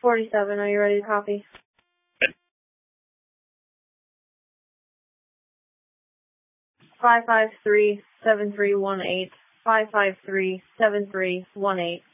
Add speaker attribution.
Speaker 1: 47, are you ready to copy? 553-7318, 553-7318.